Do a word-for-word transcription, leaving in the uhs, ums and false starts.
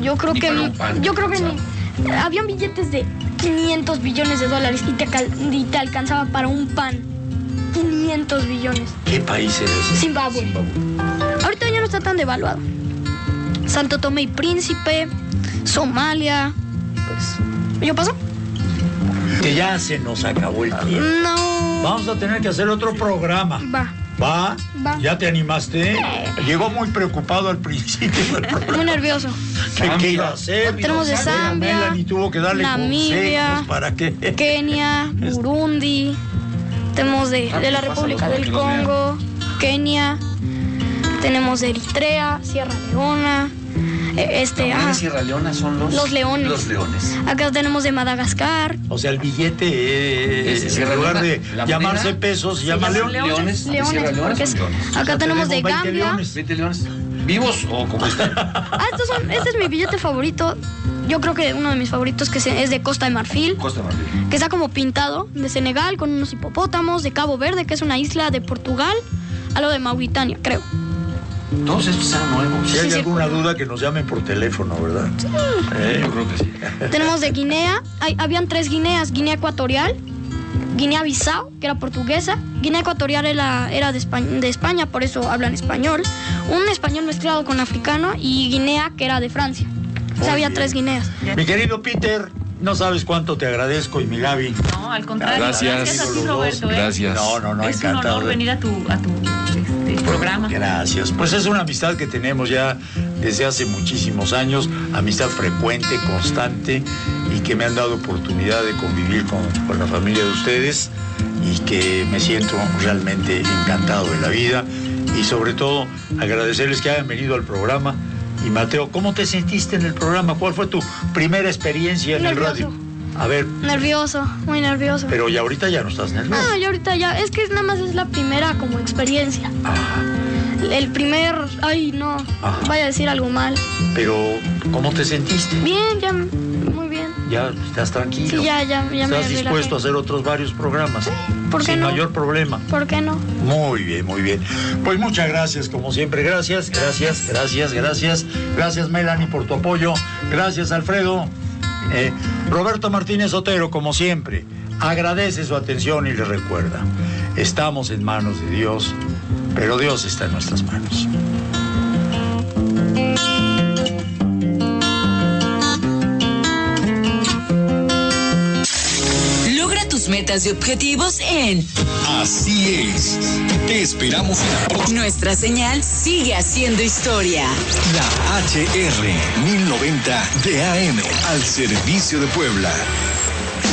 yo creo Ni que para un pan yo te creo que alcanzaba. ni, habían billetes de quinientos billones de dólares y te, cal- y te alcanzaba para un pan. quinientos billones. ¿Qué país era ese? Zimbabue. Zimbabue. Ahorita ya no está tan devaluado. Santo Tomé y Príncipe, Somalia. Pues, ¿yo paso? Que ya se nos acabó el tiempo. No. Vamos a tener que hacer otro programa. Va. ¿Va? Va. ¿Ya te animaste? Llegó muy preocupado al principio del programa. Muy nervioso. ¿Qué, qué iba a hacer? Tenemos de Zambia, Melanie tuvo que darle Namibia, consejos para que... Kenia, Burundi. Tenemos de, de la República del Congo, Kenia. Tenemos de Eritrea, Sierra Leona. eh, Este, La moneda ah, de Sierra Leona son los... Los leones. Los leones. Acá tenemos de Madagascar. O sea, el billete, eh, Es- en lugar de la llamarse moneda pesos, se se llama llama león. leones. de Leones, Sierra Leona porque son es- leones. acá tenemos de veinte Gambia. leones. veinte leones. ¿Vivos o como están? Ah, estos son, este es mi billete favorito. Yo creo que uno de mis favoritos que se- es de Costa de Marfil, Costa de Marfil. que está como pintado, de Senegal con unos hipopótamos, de Cabo Verde, que es una isla de Portugal, algo de Mauritania, creo. Todos estos eran nuevos. Si hay Sí, sí. alguna duda, que nos llamen por teléfono, ¿verdad? ¿Eh? Yo creo que sí. Tenemos de Guinea, hay- habían tres Guineas, Guinea Ecuatorial, Guinea-Bissau, que era portuguesa, Guinea Ecuatorial era, era de, España, de España, por eso hablan español, un español mezclado con africano y Guinea, que era de Francia. O Muy sea, había bien. tres Guineas. Mi querido Peter, no sabes cuánto te agradezco, y mi Gaby. No, al contrario. Gracias. Gracias a ti, Los dos. Roberto. ¿eh? Gracias. No, no, no, Es un encantado. honor venir a tu, a tu este, programa. Gracias. Pues es una amistad que tenemos ya desde hace muchísimos años, amistad frecuente, constante, y que me han dado oportunidad de convivir con, con la familia de ustedes, y que me siento realmente encantado de la vida, y sobre todo agradecerles que hayan venido al programa. Y Mateo, ¿cómo te sentiste en el programa? ¿Cuál fue tu primera experiencia en Nervioso. el radio? A ver, Nervioso, muy nervioso. pero ya ahorita ya no estás nervioso. Ah, yo ahorita ya, es que nada más es la primera como experiencia. Ajá. El primer, ay no, Ajá. vaya a decir algo mal. Pero, ¿cómo te sentiste? Bien, ya, muy bien. Ya estás tranquilo. Sí, ya, ya, ya me ¿Estás dispuesto relajé. a hacer otros varios programas? ¿por qué Sin no? mayor problema. ¿Por qué no? Muy bien, muy bien. Pues muchas gracias, como siempre. Gracias, gracias, gracias, gracias. Gracias, Melanie, por tu apoyo. Gracias, Alfredo. Eh, Roberto Martínez Otero, como siempre, agradece su atención y le recuerda, estamos en manos de Dios, pero Dios está en nuestras manos. Logra tus metas y objetivos en Así es. Te esperamos en la próxima. Nuestra Señal sigue haciendo historia. La H R mil noventa de A M al servicio de Puebla.